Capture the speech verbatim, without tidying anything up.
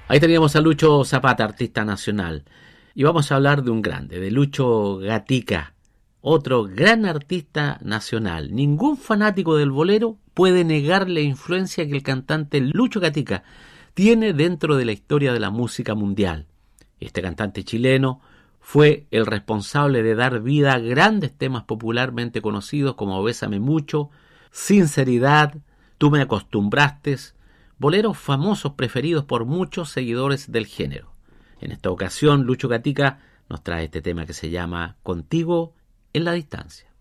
Ahí teníamos a Lucho Zapata, artista nacional. Y vamos a hablar de un grande, de Lucho Gatica, otro gran artista nacional. Ningún fanático del bolero puede negar la influencia que el cantante Lucho Gatica tiene dentro de la historia de la música mundial. Este cantante chileno fue el responsable de dar vida a grandes temas popularmente conocidos como Bésame Mucho, Sinceridad, Tú me acostumbraste, boleros famosos preferidos por muchos seguidores del género. En esta ocasión, Lucho Gatica nos trae este tema que se llama Contigo en la distancia.